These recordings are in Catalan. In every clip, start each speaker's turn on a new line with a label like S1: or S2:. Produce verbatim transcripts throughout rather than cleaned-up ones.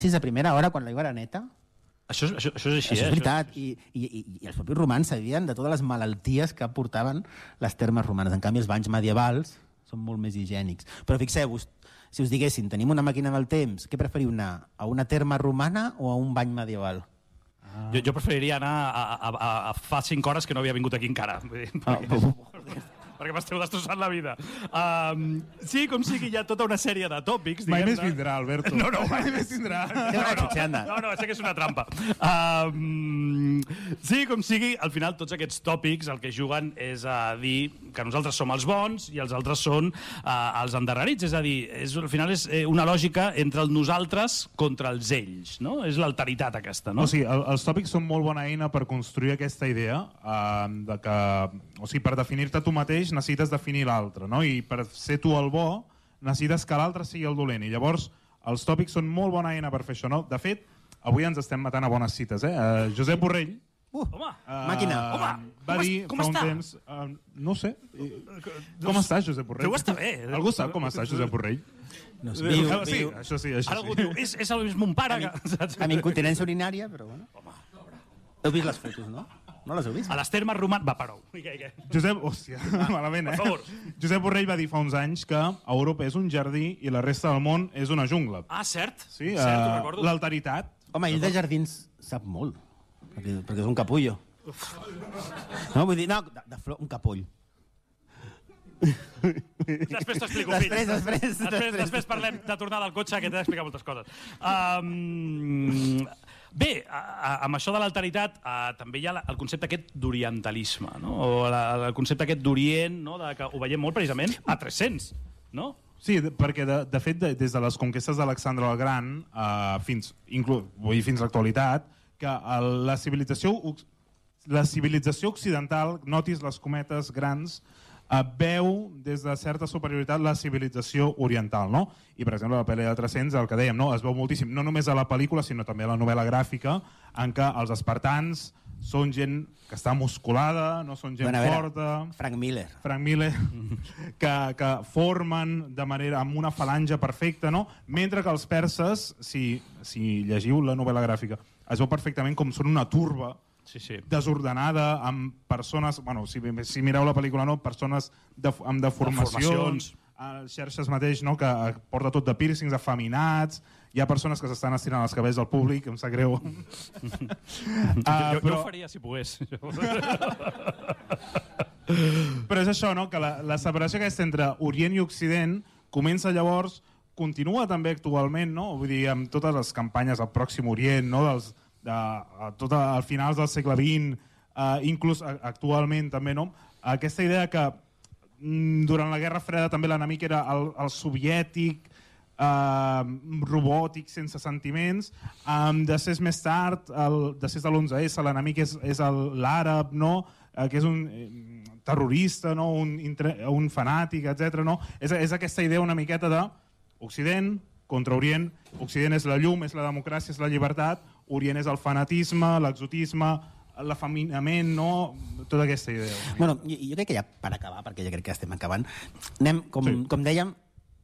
S1: a primera hora quan l'aigua era neta.
S2: Això, això, això és així,
S1: això
S2: eh?
S1: és veritat, I, i, i, i els propis romans sabien de totes les malalties que portaven les termes romanes. En canvi, els banys medievals són molt més higiènics. Però fixeu-vos, si us diguessin, tenim una màquina del temps, què preferiu anar? A una terma romana o a un bany medieval?
S2: Ah. Jo, jo preferiria anar a, a, a, a fa cinc hores que no havia vingut aquí encara.
S1: Ah, però...
S2: perquè m'esteu destrossant la vida. Um, sí, com sigui, hi ha tota una sèrie de tòpics.
S3: Mai més vindrà, Alberto.
S2: No, no,
S3: mai més vindrà.
S2: No, no, no, no, sé que és una trampa. Um, sí, com sigui, al final tots aquests tòpics el que juguen és a dir que nosaltres som els bons i els altres són uh, els endarrerits. És a dir, és, al final és una lògica entre el nosaltres contra els ells, no? És l'alteritat aquesta, no?
S3: O sigui, el, els tòpics són molt bona eina per construir aquesta idea uh, de que, o sigui, per definir-te tu mateix necessites definir l'altre, no? I per ser tu el bo necessites que l'altre sigui el dolent, i llavors els tòpics són molt bona eina per fer això, no? De fet, avui ens estem matant a bones cites, eh? Uh, Josep Borrell
S2: uh, home,
S3: uh,
S1: màquina,
S2: home,
S3: va
S2: com,
S3: dir
S2: es, com
S3: fa un
S2: està?
S3: temps, uh, no sé, com estàs, Josep Borrell?
S2: Deu estar bé.
S3: Algú sap com està Josep Borrell?
S1: No sé, viu,
S3: sí,
S1: viu.
S3: això sí, això
S2: Ara algú
S3: sí.
S2: diu, és, és el mismo un pare.
S1: Amb incontinència urinària, però bueno. Heu vist les fotos, no? No les heu vist?
S2: A les termes romanes... Va, parou.
S3: Josep, hòstia, malament, eh?
S2: Per favor.
S3: Josep Borrell va dir fa uns anys que Europa és un jardí i la resta del món és una jungla.
S2: Ah, cert.
S3: Sí,
S2: cert, ho
S3: uh,
S2: recordo.
S3: l'alteritat.
S1: Home, ell de jardins sap molt, perquè, perquè és un capullo. No, vull dir, no, de, de flor, un capoll.
S2: Després t'ho explico, fill.
S1: Després, després,
S2: després,
S1: després.
S2: després parlem de tornar del cotxe, que t'he d'explicar moltes coses. Um, bé, a, a, amb això de l'alteritat uh, també hi ha la, el concepte aquest d'orientalisme, no? O la, el concepte aquest d'orient, no? De que ho veiem molt precisament a tres-cents, no?
S3: Sí, perquè de, de fet de, des de les conquestes d'Alexandre el Gran uh, fins, inclu, vull dir, fins l'actualitat, que el, la civilització la civilització occidental, notis les cometes grans, uh, veu des de certa superioritat la civilització oriental, no? I per exemple la pel·li de tres-cents, el que dèiem, no? Es veu moltíssim, no només a la pel·lícula sinó també a la novel·la gràfica, en què els espartans són gent que està musculada, no són gent
S1: bueno, veure,
S3: forta...
S1: Frank Miller.
S3: Frank Miller, que, que formen de manera amb una falange perfecta, no? Mentre que els perses, si, si llegiu la novel·la gràfica, es veu perfectament com són una turba
S2: sí, sí.
S3: desordenada, amb persones... Bueno, si, si mireu la pel·lícula, no? Persones de, amb deformacions, a xarxes mateix, no? Que porta tot de pírcings, afeminats... Hi ha persones que s'estan estirant els cabells al públic, em sap greu. uh,
S2: jo, jo,
S3: però...
S2: jo ho faria si pogués.
S3: Però és això, no? Que la, la separació aquesta entre Orient i Occident comença llavors, continua també actualment, no? Vull dir, amb totes les campanyes al Pròxim Orient, no? Dels, de, a, tot a, a finals del segle vint, uh, inclús a, actualment també, no? Aquesta idea que mm, durant la Guerra Freda també l'enemic era el, el soviètic, Uh, robòtic, sense sentiments. Um, després, més tard, el, després de l'onze essa, l'enemic és, és l'àrab, no? Uh, que és un eh, terrorista, no? un, un fanàtic, etcètera. No? És, és aquesta idea una miqueta de Occident contra Orient. Occident és la llum, és la democràcia, és la llibertat. Orient és el fanatisme, l'exotisme, l'afeminament, no? Tota aquesta idea.
S1: Bueno, jo, jo crec que ja per acabar, perquè ja crec que estem acabant, anem, com, sí. com dèiem,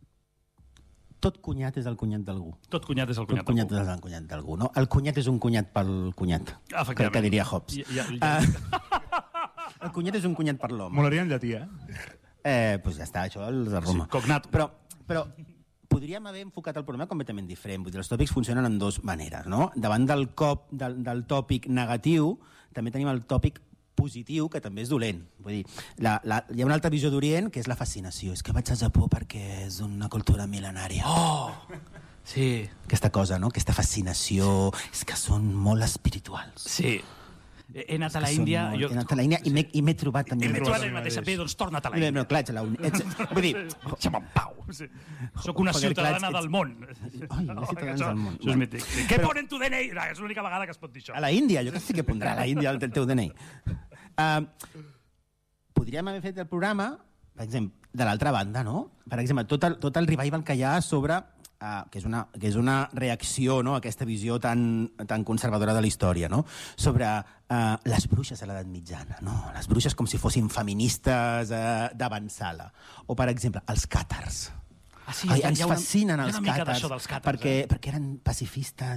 S1: tot cunyat és el cunyat d'algú.
S2: Tot cunyat és el cunyat,
S1: tot cunyat és el cunyat d'algú. No? El cunyat és un cunyat pel cunyat. Crec que diria Hobbes. Ja, ja, ja. Uh, el cunyat és un cunyat per l'home.
S3: Molaria en llatí, eh?
S1: Eh, pues ja està, això és de Roma.
S2: Sí, cognato.
S1: Però, però podríem haver enfocat el problema completament diferent. Vull dir, els tòpics funcionen en dues maneres. No? Davant del, cop, del, del tòpic negatiu, també tenim el tòpic positiu, que també és dolent. Vull dir, la, la, hi ha una altra visió d'Orient, que és la fascinació. És que vaig a Japó perquè és una cultura mil·lenària.
S2: Oh! Sí.
S1: Aquesta cosa, no? Aquesta fascinació. És que són molt espirituals.
S2: Sí. He anat a la Índia...
S1: Jo... He anat a la Índia i m'he trobat també...
S2: I m'he trobat a mi mateixa. Bé, doncs torna't a la Índia.
S1: No, clar, ets a la Índia. Vull dir...
S2: Deixa'm en pau. Sí. Soc una ciutadana del món.
S1: Ai, una ciutadana del món.
S2: Això és mític. Què pon en tu D N I? És l'única vegada que es pot dir això.
S1: A la Índia, jo que sí que pondrà a la Índia el teu D N I. Uh, podríem haver fet el programa, per exemple, de l'altra banda, no? Per exemple, tot el, tot el revival que hi ha sobre... Uh, que, és una, que és una reacció, no?, a aquesta visió tan, tan conservadora de la història, no? Sobre uh, les bruixes a l'edat mitjana, no? Les bruixes com si fossin feministes uh, d'avançada. O, per exemple, els càtars.
S2: Ah, sí,
S1: Ai,
S2: hi ha-
S1: ens
S2: hi ha una-
S1: fascinen
S2: hi ha
S1: els
S2: una mica
S1: càtars,
S2: d'això dels càtars,
S1: perquè,
S2: eh?
S1: perquè eren pacifistes